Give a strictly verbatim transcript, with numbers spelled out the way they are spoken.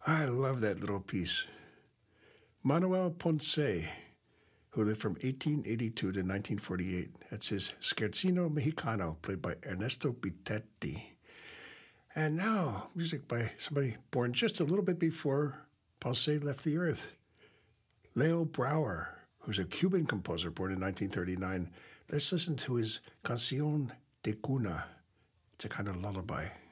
I love that little piece. Manuel Ponce, who lived from eighteen eighty-two to nineteen forty-eight. That's his Scherzino Mexicano, played by Ernesto Bitetti. And now, music by somebody born just a little bit before Ponce left the earth. Leo Brouwer, who's a Cuban composer born in nineteen thirty-nine. Let's listen to his Canción de Cuna. It's a kind of lullaby.